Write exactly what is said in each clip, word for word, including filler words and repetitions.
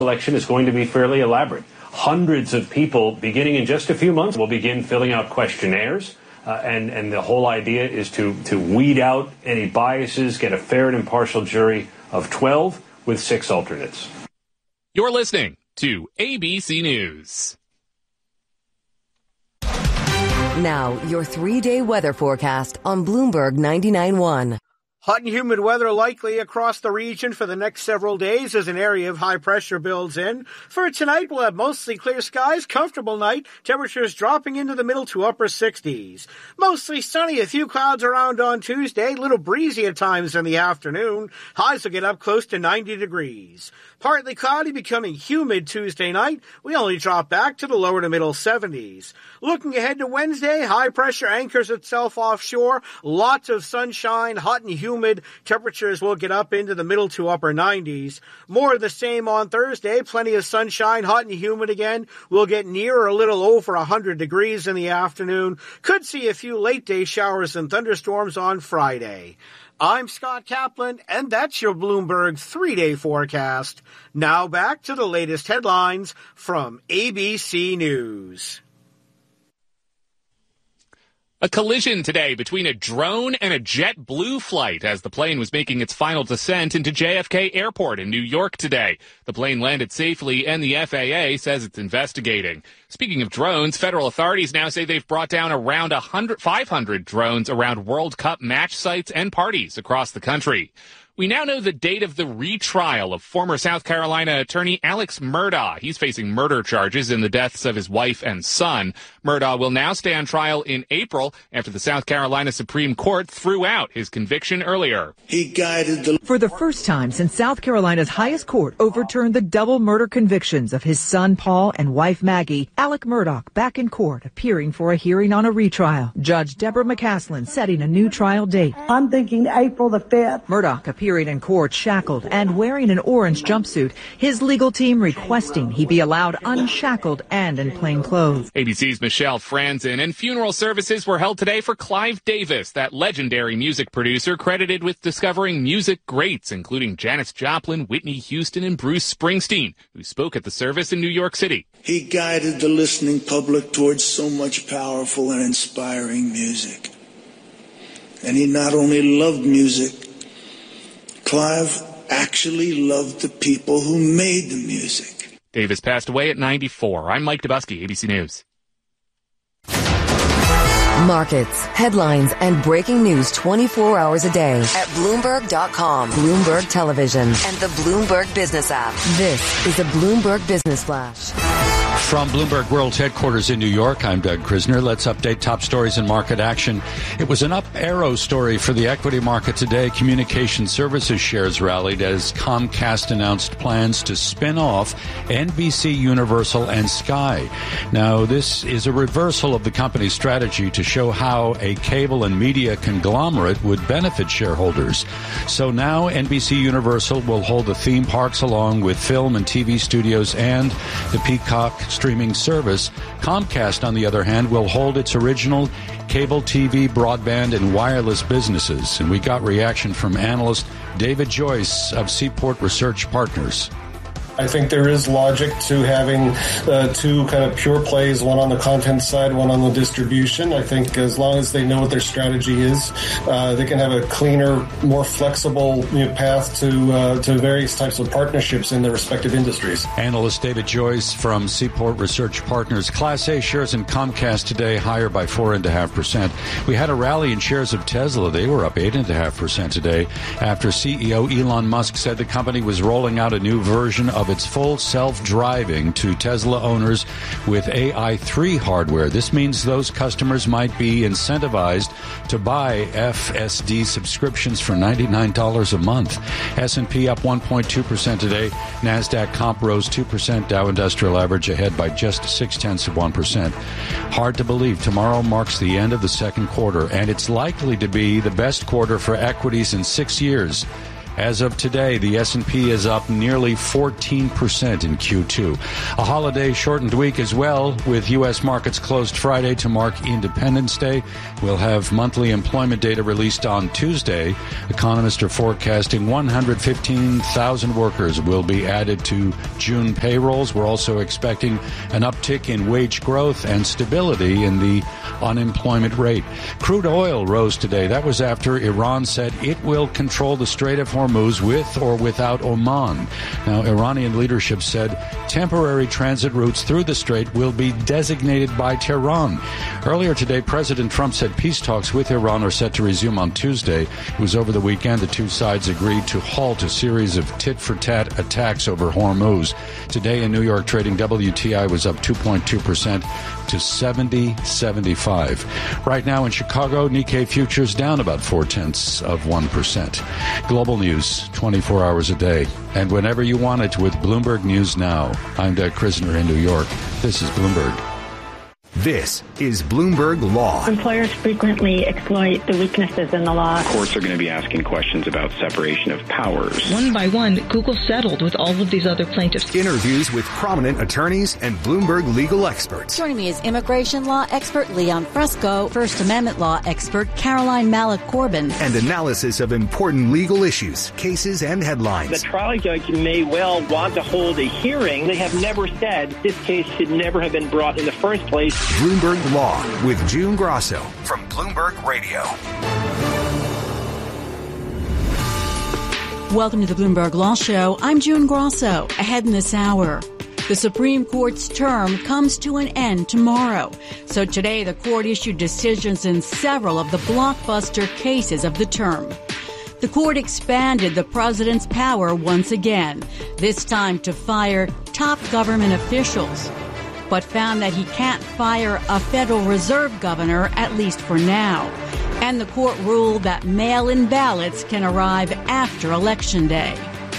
election is going to be fairly elaborate. Hundreds of people, beginning in just a few months, will begin filling out questionnaires. Uh, and, and the whole idea is to, to weed out any biases, get a fair and impartial jury of twelve with six alternates. You're listening to A B C News. Now, your three-day weather forecast on Bloomberg ninety-nine point one. Hot and humid weather likely across the region for the next several days as an area of high pressure builds in. For tonight, we'll have mostly clear skies, comfortable night, temperatures dropping into the middle to upper sixties. Mostly sunny, a few clouds around on Tuesday, little breezy at times in the afternoon. Highs will get up close to ninety degrees. Partly cloudy, becoming humid Tuesday night. We only drop back to the lower to middle seventies. Looking ahead to Wednesday, high pressure anchors itself offshore. Lots of sunshine, hot and humid. Humid. Temperatures will get up into the middle to upper nineties. More of the same on Thursday. Plenty of sunshine, hot and humid again. We'll get near or a little over one hundred degrees in the afternoon. Could see a few late day showers and thunderstorms on Friday. I'm Scott Kaplan, and that's your Bloomberg three-day forecast. Now back to the latest headlines from A B C News. A collision today between a drone and a JetBlue flight as the plane was making its final descent into J F K Airport in New York today. The plane landed safely, and the F A A says it's investigating. Speaking of drones, federal authorities now say they've brought down around one hundred, five hundred drones around World Cup match sites and parties across the country. We now know the date of the retrial of former South Carolina attorney Alex Murdaugh. He's facing murder charges in the deaths of his wife and son. Murdaugh will now stand trial in April after the South Carolina Supreme Court threw out his conviction earlier. He guided the... For the first time since South Carolina's highest court overturned the double murder convictions of his son Paul and wife Maggie, Alec Murdaugh back in court appearing for a hearing on a retrial. Judge Deborah McCaslin setting a new trial date. I'm thinking April the fifth. Murdaugh appearing in court shackled and wearing an orange jumpsuit, his legal team requesting he be allowed unshackled and in plain clothes. A B C's Michelle Franzen. And funeral services were held today for Clive Davis, that legendary music producer credited with discovering music greats, including Janis Joplin, Whitney Houston, and Bruce Springsteen, who spoke at the service in New York City. He guided the listening public towards so much powerful and inspiring music. And he not only loved music, Clive actually loved the people who made the music. Davis passed away at ninety-four. I'm Mike Dubusky, A B C News. Markets, headlines, and breaking news twenty-four hours a day at Bloomberg dot com, Bloomberg Television, and the Bloomberg Business app. This is a Bloomberg Business Flash. From Bloomberg World Headquarters in New York, I'm Doug Krisner. Let's update top stories in market action. It was an up-arrow story for the equity market today. Communication services shares rallied as Comcast announced plans to spin off N B C Universal and Sky. Now, this is a reversal of the company's strategy to show how a cable and media conglomerate would benefit shareholders. So now N B C Universal will hold the theme parks along with film and T V studios and the Peacock streaming service. Comcast, on the other hand, will hold its original cable T V, broadband, and wireless businesses. And we got reaction from analyst David Joyce of Seaport Research Partners. I think there is logic to having uh, two kind of pure plays, one on the content side, one on the distribution. I think as long as they know what their strategy is, uh, they can have a cleaner, more flexible you know, path to uh, to various types of partnerships in their respective industries. Analyst David Joyce from Seaport Research Partners. Class A shares in Comcast today higher by four point five percent. We had a rally in shares of Tesla. They were up eight point five percent today after C E O Elon Musk said the company was rolling out a new version of its full self-driving to Tesla owners with A I three hardware. This means those customers might be incentivized to buy F S D subscriptions for ninety-nine dollars a month. S and P up one point two percent today. NASDAQ comp rose two percent. Dow Industrial Average ahead by just six-tenths of one percent. Hard to believe tomorrow marks the end of the second quarter, and it's likely to be the best quarter for equities in six years. As of today, the S and P is up nearly fourteen percent in Q two. A holiday-shortened week as well, with U S markets closed Friday to mark Independence Day. We'll have monthly employment data released on Tuesday. Economists are forecasting one hundred fifteen thousand workers will be added to June payrolls. We're also expecting an uptick in wage growth and stability in the unemployment rate. Crude oil rose today. That was after Iran said it will control the Strait of Hormuz with or without Oman. Now, Iranian leadership said temporary transit routes through the strait will be designated by Tehran. Earlier today, President Trump said peace talks with Iran are set to resume on Tuesday. It was over the weekend the two sides agreed to halt a series of tit-for-tat attacks over Hormuz. Today in New York, trading W T I was up two point two percent to seventy seventy-five. Right now in Chicago, Nikkei futures down about four-tenths of one percent. Global news, twenty-four hours a day. And whenever you want it with Bloomberg News Now. I'm Doug Krisner in New York. This is Bloomberg. This is Bloomberg Law. Employers frequently exploit the weaknesses in the law. Courts are going to be asking questions about separation of powers. One by one, Google settled with all of these other plaintiffs. Interviews with prominent attorneys and Bloomberg legal experts. Joining me is immigration law expert Leon Fresco, First Amendment law expert Caroline Malik-Corbin. And analysis of important legal issues, cases, and headlines. The trial judge may well want to hold a hearing. They have never said this case should never have been brought in the first place. Bloomberg Law with June Grosso from Bloomberg Radio. Welcome to the Bloomberg Law Show. I'm June Grosso. Ahead in this hour, the Supreme Court's term comes to an end tomorrow. So today, the court issued decisions in several of the blockbuster cases of the term. The court expanded the president's power once again, this time to fire top government officials, but found that he can't fire a Federal Reserve governor, at least for now. And the court ruled that mail-in ballots can arrive after Election Day.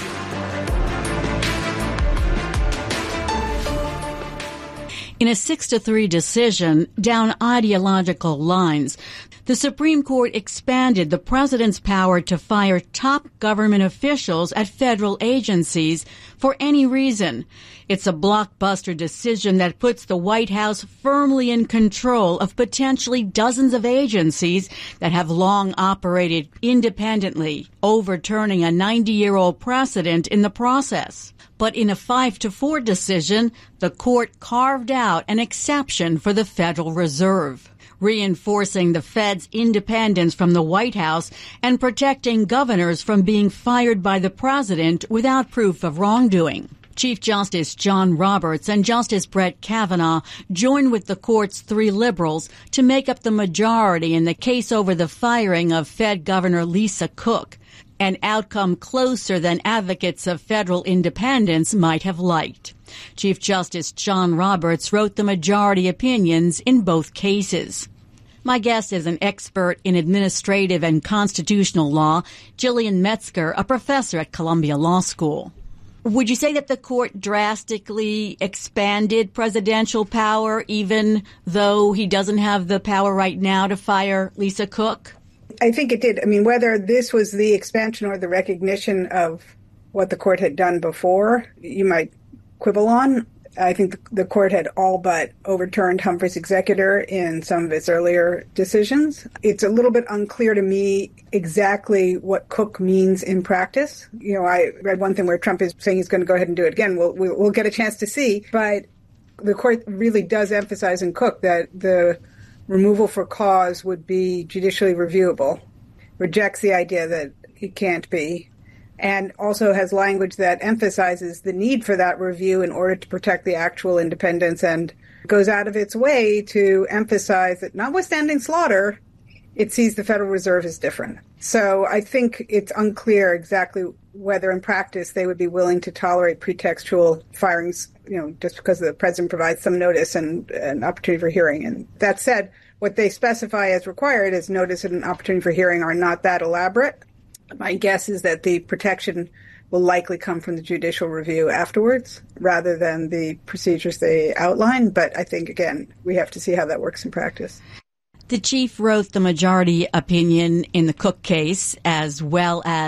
In a six to three decision down ideological lines, the Supreme Court expanded the president's power to fire top government officials at federal agencies for any reason. It's a blockbuster decision that puts the White House firmly in control of potentially dozens of agencies that have long operated independently, overturning a ninety-year-old precedent in the process. But in a five to four decision, the court carved out an exception for the Federal Reserve, reinforcing the Fed's independence from the White House and protecting governors from being fired by the president without proof of wrongdoing. Chief Justice John Roberts and Justice Brett Kavanaugh joined with the court's three liberals to make up the majority in the case over the firing of Fed Governor Lisa Cook, an outcome closer than advocates of federal independence might have liked. Chief Justice John Roberts wrote the majority opinions in both cases. My guest is an expert in administrative and constitutional law, Gillian Metzger, a professor at Columbia Law School. Would you say that the court drastically expanded presidential power, even though he doesn't have the power right now to fire Lisa Cook? I think it did. I mean, whether this was the expansion or the recognition of what the court had done before, you might quibble on. I think the court had all but overturned Humphrey's executor in some of its earlier decisions. It's a little bit unclear to me exactly what Cook means in practice. You know, I read one thing where Trump is saying he's going to go ahead and do it again. We'll, we'll, we'll get a chance to see. But the court really does emphasize in Cook that the removal for cause would be judicially reviewable, rejects the idea that it can't be, and also has language that emphasizes the need for that review in order to protect the actual independence, and goes out of its way to emphasize that notwithstanding slaughter, it sees the Federal Reserve as different. So I think it's unclear exactly whether in practice they would be willing to tolerate pretextual firings, you know, just because the president provides some notice and an opportunity for hearing. And that said, what they specify as required as notice and an opportunity for hearing are not that elaborate. My guess is that the protection will likely come from the judicial review afterwards rather than the procedures they outline. But I think, again, we have to see how that works in practice. The chief wrote the majority opinion in the Cook case, as well as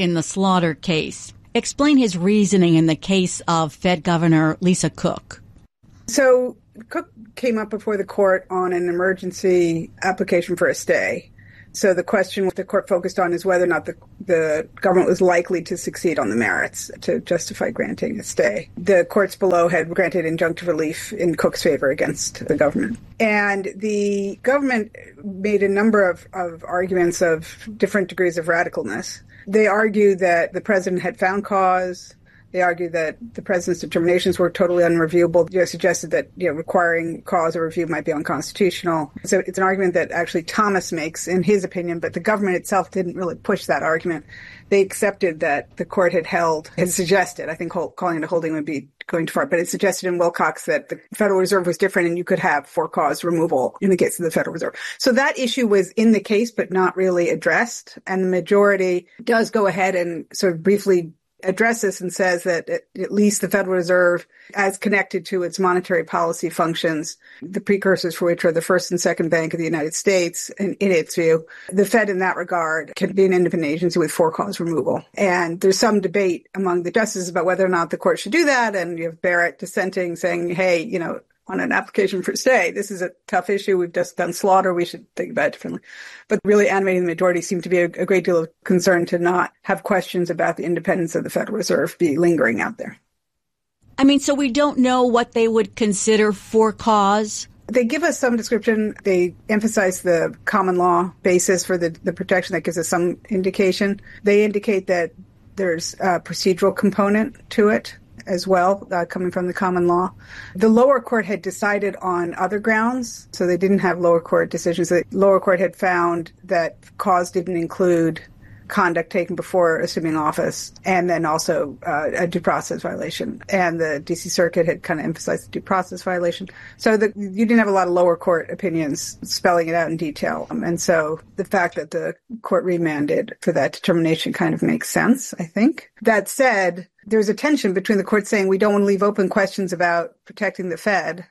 in the Slaughter case. Explain his reasoning in the case of Fed Governor Lisa Cook. So Cook came up before the court on an emergency application for a stay. So the question the court focused on is whether or not the, the government was likely to succeed on the merits to justify granting a stay. The courts below had granted injunctive relief in Cook's favor against the government. And the government made a number of, of arguments of different degrees of radicalness. They argued that the president had found cause. They argued that the president's determinations were totally unreviewable. You know, suggested that, you know, requiring cause or review might be unconstitutional. So it's an argument that actually Thomas makes in his opinion, but the government itself didn't really push that argument. They accepted that the court had held, had suggested, I think calling it a holding would be going too far, but it suggested in Wilcox that the Federal Reserve was different and you could have for cause removal in the case of the Federal Reserve. So that issue was in the case, but not really addressed. And the majority does go ahead and sort of briefly address this and says that at least the Federal Reserve, as connected to its monetary policy functions, the precursors for which are the first and second bank of the United States, and in its view, the Fed in that regard can be an independent agency with for-cause removal. And there's some debate among the justices about whether or not the court should do that. And you have Barrett dissenting, saying, hey, you know, on an application for stay, this is a tough issue. We've just done Slaughter. We should think about it differently. But really animating the majority seemed to be a, a great deal of concern to not have questions about the independence of the Federal Reserve be lingering out there. I mean, so we don't know what they would consider for cause? They give us some description. They emphasize the common law basis for the, the protection. That gives us some indication. They indicate that there's a procedural component to it as well, uh, coming from the common law. The lower court had decided on other grounds, so they didn't have lower court decisions. The lower court had found that cause didn't include conduct taken before assuming office, and then also uh, a due process violation. And the D C Circuit had kind of emphasized the due process violation. So the, you didn't have a lot of lower court opinions spelling it out in detail. Um, and so the fact that the court remanded for that determination kind of makes sense, I think. That said, there's a tension between the court saying we don't want to leave open questions about protecting the Fed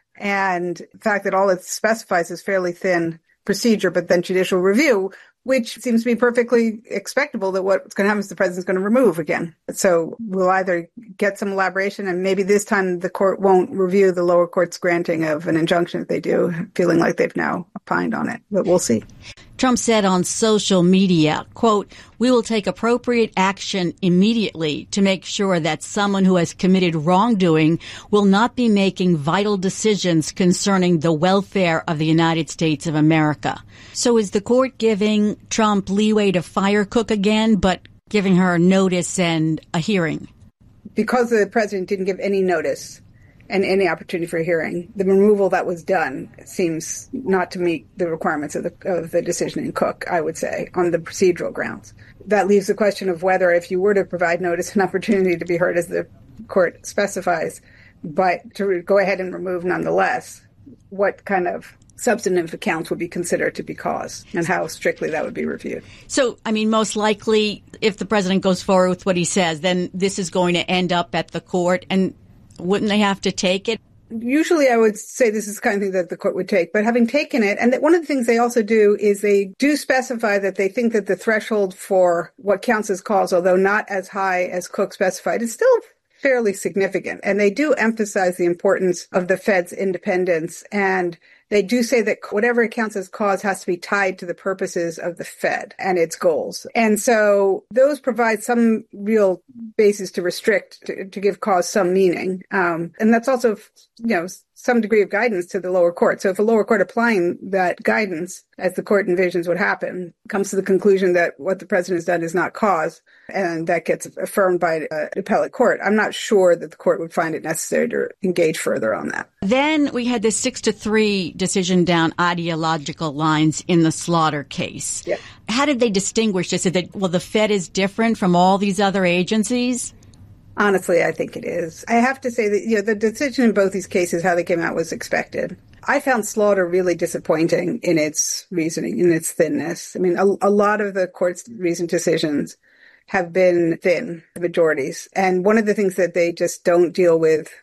and the fact that all it specifies is fairly thin procedure, but then judicial review, which seems to be perfectly expectable that what's going to happen is the president's going to remove again. So we'll either get some elaboration, and maybe this time the court won't review the lower court's granting of an injunction if they do, feeling like they've now opined on it. But we'll see. Trump said on social media, quote, "We will take appropriate action immediately to make sure that someone who has committed wrongdoing will not be making vital decisions concerning the welfare of the United States of America." So is the court giving Trump leeway to fire Cook again, but giving her notice and a hearing? Because the president didn't give any notice and any opportunity for a hearing, the removal that was done seems not to meet the requirements of the, of the decision in Cook, I would say, on the procedural grounds. That leaves the question of whether, if you were to provide notice and opportunity to be heard as the court specifies, but to go ahead and remove nonetheless, what kind of substantive accounts would be considered to be cause and how strictly that would be reviewed. So, I mean, most likely, if the president goes forward with what he says, then this is going to end up at the court, and wouldn't they have to take it? Usually I would say this is the kind of thing that the court would take, but having taken it, and that one of the things they also do is they do specify that they think that the threshold for what counts as cause, although not as high as Cook specified, is still fairly significant. And they do emphasize the importance of the Fed's independence, and they do say that whatever counts as cause has to be tied to the purposes of the Fed and its goals. And so those provide some real basis to restrict, to, to give cause some meaning. Um, and that's also, you know, some degree of guidance to the lower court. So if a lower court applying that guidance, as the court envisions would happen, comes to the conclusion that what the president has done is not cause, and that gets affirmed by an appellate court, I'm not sure that the court would find it necessary to engage further on that. Then we had this six to three decision down ideological lines in the Slaughter case. Yep. How did they distinguish this? Is that, well, the Fed is different from all these other agencies? Honestly, I think it is. I have to say that, you know, the decision in both these cases, how they came out, was expected. I found Slaughter really disappointing in its reasoning, in its thinness. I mean, a, a lot of the court's reasoned decisions have been thin, the majorities. And one of the things that they just don't deal with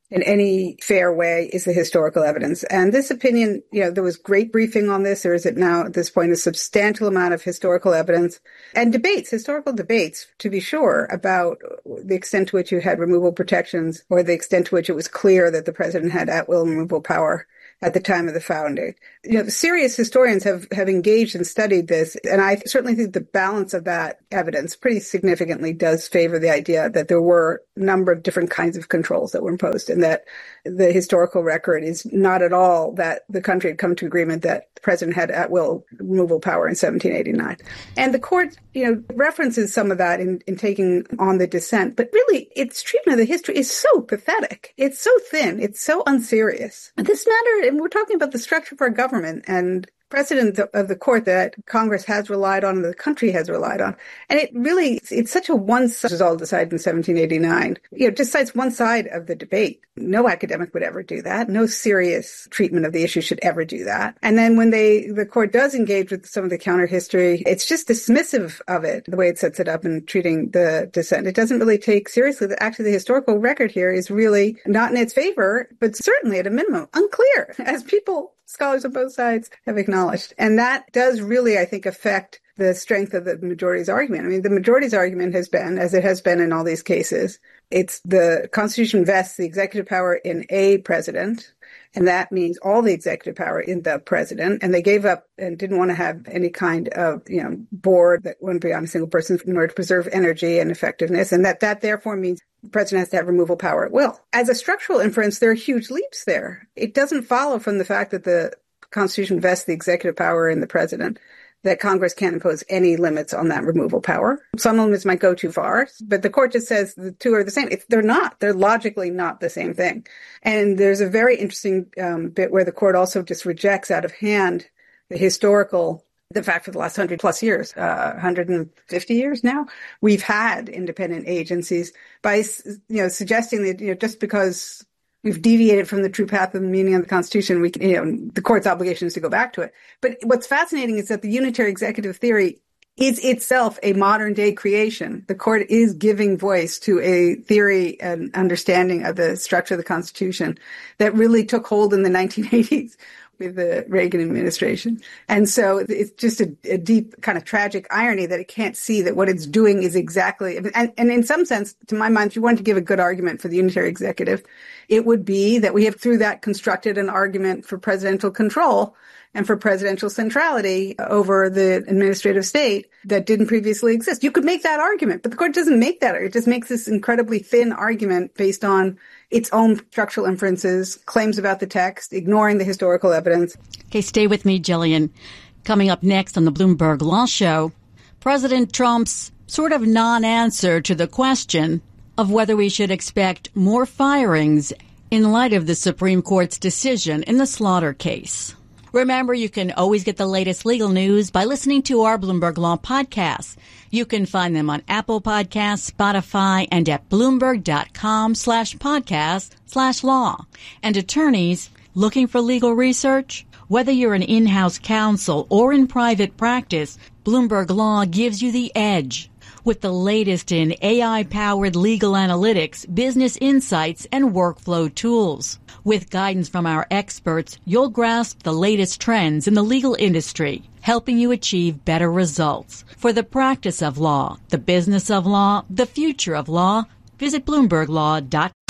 in any fair way is the historical evidence. And this opinion, you know, there was great briefing on this. There is at now at this point a substantial amount of historical evidence and debates, historical debates, to be sure, about the extent to which you had removal protections or the extent to which it was clear that the president had at-will removal power at the time of the founding. You know, serious historians have, have engaged and studied this, and I certainly think the balance of that evidence pretty significantly does favor the idea that there were a number of different kinds of controls that were imposed, and that the historical record is not at all that the country had come to agreement that the president had at-will removal power in seventeen eighty-nine. And the court, you know, references some of that in, in taking on the dissent, but really its treatment of the history is so pathetic. It's so thin. It's so unserious. And this matter, and we're talking about the structure of our government and precedent of the court that Congress has relied on and the country has relied on. And it really, it's such a one-side, was all decided in seventeen eighty-nine, you know, just cites one side of the debate. No academic would ever do that. No serious treatment of the issue should ever do that. And then when they, the court does engage with some of the counter history, it's just dismissive of it, the way it sets it up in treating the dissent. It doesn't really take seriously that actually the historical record here is really not in its favor, but certainly at a minimum unclear, as people, scholars on both sides have acknowledged. And that does really, I think, affect the strength of the majority's argument. I mean, the majority's argument has been, as it has been in all these cases, it's the Constitution vests the executive power in a president, and that means all the executive power in the president. And they gave up and didn't want to have any kind of, you know, board that wouldn't be on a single person in order to preserve energy and effectiveness. And that that therefore means the president has to have removal power at will. As a structural inference, there are huge leaps there. It doesn't follow from the fact that the Constitution vests the executive power in the president that Congress can't impose any limits on that removal power. Some limits might go too far, but the court just says the two are the same. If they're not. They're logically not the same thing. And there's a very interesting um, bit where the court also just rejects out of hand the historical, the fact for the last one hundred plus years, uh, one hundred fifty years now, we've had independent agencies by, you know, suggesting that, you know, just because we've deviated from the true path of the meaning of the Constitution, we can, you know, the court's obligation is to go back to it. But what's fascinating is that the unitary executive theory is itself a modern day creation. The court is giving voice to a theory and understanding of the structure of the Constitution that really took hold in the nineteen eighties with the Reagan administration. And so it's just a, a deep kind of tragic irony that it can't see that what it's doing is exactly, and, and in some sense, to my mind, if you wanted to give a good argument for the unitary executive, it would be that we have through that constructed an argument for presidential control and for presidential centrality over the administrative state that didn't previously exist. You could make that argument, but the court doesn't make that. It just makes this incredibly thin argument based on its own structural inferences, claims about the text, ignoring the historical evidence. Okay, stay with me, Jillian. Coming up next on the Bloomberg Law Show, President Trump's sort of non-answer to the question of whether we should expect more firings in light of the Supreme Court's decision in the Slaughter case. Remember, you can always get the latest legal news by listening to our Bloomberg Law podcasts. You can find them on Apple Podcasts, Spotify, and at Bloomberg.com slash podcast slash law. And attorneys looking for legal research? Whether you're an in-house counsel or in private practice, Bloomberg Law gives you the edge. With the latest in A I-powered legal analytics, business insights, and workflow tools. With guidance from our experts, you'll grasp the latest trends in the legal industry, helping you achieve better results. For the practice of law, the business of law, the future of law, visit Bloomberg Law dot com.